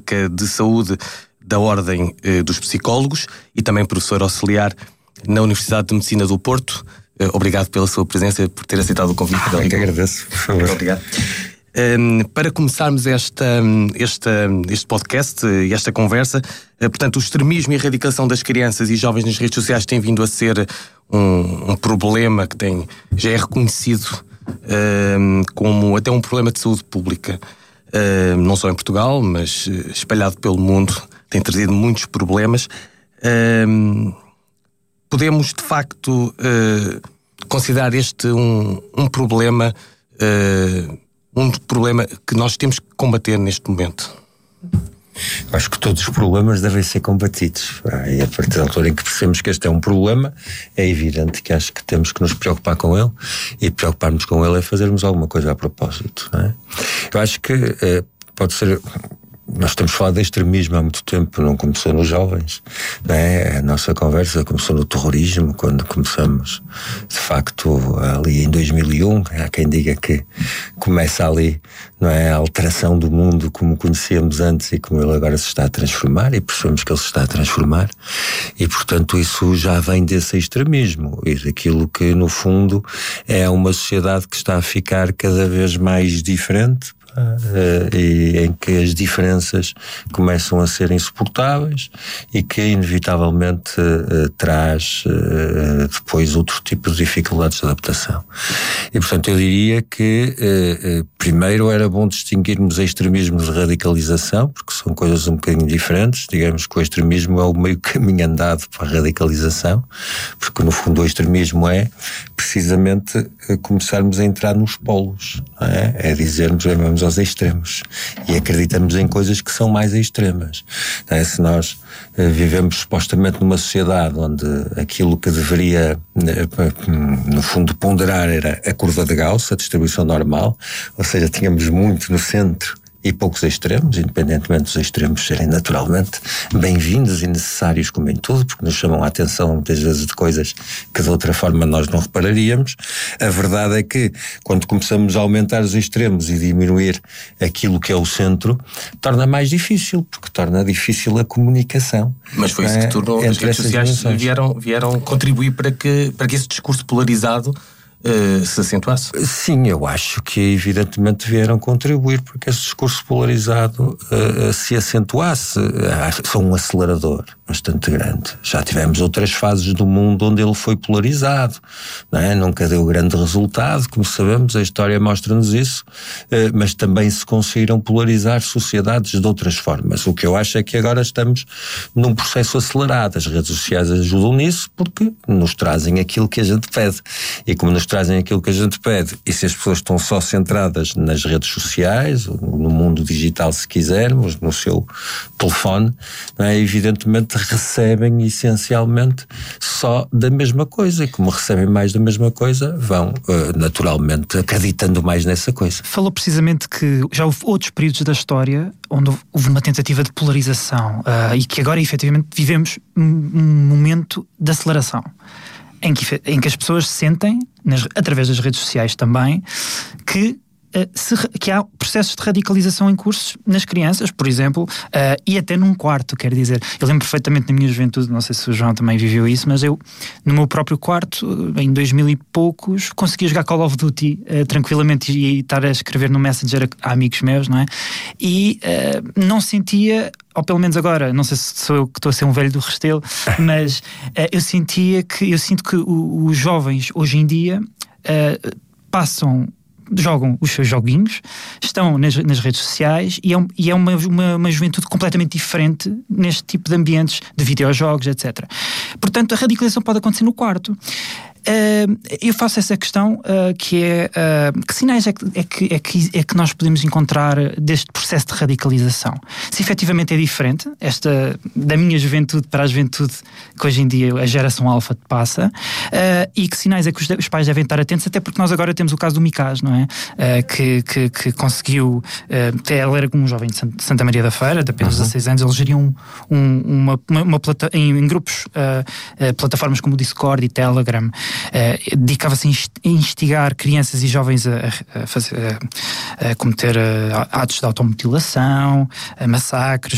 académica de saúde da Ordem dos Psicólogos e também professor auxiliar na Universidade de Medicina do Porto. Obrigado pela sua presença, por ter aceitado o convite. Eu que agradeço, por favor. Muito obrigado. Para começarmos este podcast e esta conversa, portanto, o extremismo e a erradicação das crianças e jovens nas redes sociais tem vindo a ser um problema que já é reconhecido como até um problema de saúde pública, não só em Portugal, mas espalhado pelo mundo, tem trazido muitos problemas. Podemos, de facto, considerar este um problema que nós temos que combater neste momento? Acho que todos os problemas devem ser combatidos. E a partir da altura em que percebemos que este é um problema, é evidente que acho que temos que nos preocupar com ele, e preocuparmos com ele é fazermos alguma coisa a propósito, não é? Eu acho que pode ser... Nós temos falado de extremismo há muito tempo, não começou nos jovens, não é? A nossa conversa começou no terrorismo, quando começamos, de facto, ali em 2001. Há quem diga que começa ali, não é, a alteração do mundo como conhecíamos antes e como ele agora se está a transformar, e percebemos que ele se está a transformar, e portanto isso já vem desse extremismo e daquilo que no fundo é uma sociedade que está a ficar cada vez mais diferente, e em que as diferenças começam a ser insuportáveis e que inevitavelmente traz depois outro tipo de dificuldades de adaptação. E portanto eu diria que primeiro era bom distinguirmos extremismos de radicalização, porque são coisas um bocadinho diferentes. Digamos que o extremismo é o meio caminho andado para a radicalização, porque no fundo o extremismo é precisamente começarmos a entrar nos polos, não é? É dizermos, vamos aos extremos e acreditamos em coisas que são mais extremas, não é? Se nós vivemos supostamente numa sociedade onde aquilo que deveria no fundo ponderar era a curva de Gauss, a distribuição normal, ou seja, tínhamos muito no centro e poucos extremos, independentemente dos extremos serem naturalmente bem-vindos e necessários como em tudo, porque nos chamam a atenção muitas vezes de coisas que de outra forma nós não repararíamos. A verdade é que quando começamos a aumentar os extremos e diminuir aquilo que é o centro, torna mais difícil, porque torna difícil a comunicação. Mas foi isso que tornou as redes sociais vieram contribuir para que esse discurso polarizado se acentuasse? Sim, eu acho que evidentemente vieram contribuir para que esse discurso polarizado se acentuasse. São um acelerador bastante grande. Já tivemos outras fases do mundo onde ele foi polarizado, não é? Nunca deu grande resultado, como sabemos, a história mostra-nos isso, mas também se conseguiram polarizar sociedades de outras formas. O que eu acho é que agora estamos num processo acelerado. As redes sociais ajudam nisso porque nos trazem aquilo que a gente pede. E como nos trazem aquilo que a gente pede, e se as pessoas estão só centradas nas redes sociais, no mundo digital se quisermos, no seu telefone, não é? Evidentemente recebem essencialmente só da mesma coisa, e como recebem mais da mesma coisa, vão naturalmente acreditando mais nessa coisa. Falou precisamente que já houve outros períodos da história onde houve uma tentativa de polarização, e que agora efetivamente vivemos um momento de aceleração em que as pessoas sentem, através das redes sociais também, que há processos de radicalização em cursos nas crianças, por exemplo, e até num quarto, quer dizer. Eu lembro perfeitamente na minha juventude, não sei se o João também viveu isso, mas eu, no meu próprio quarto, em 2000 e poucos, conseguia jogar Call of Duty tranquilamente e estar a escrever no Messenger a amigos meus, não é? E não sentia, ou pelo menos agora, não sei se sou eu que estou a ser um velho do Restelo, mas eu sinto que os jovens hoje em dia jogam os seus joguinhos, estão nas redes sociais, e é uma juventude completamente diferente neste tipo de ambientes de videojogos, etc. Portanto, a radicalização pode acontecer no quarto. Eu faço essa questão, que é que sinais é que nós podemos encontrar deste processo de radicalização? Se efetivamente é diferente da minha juventude para a juventude que hoje em dia a geração alfa passa, e que sinais é que os pais devem estar atentos, até porque nós agora temos o caso do Micás, não é? Que conseguiu, ele era um jovem de Santa Maria da Feira, de apenas 16 anos, ele geria em grupos, plataformas como o Discord e Telegram, dedicava-se a instigar crianças e jovens a cometer atos de automutilação, massacres,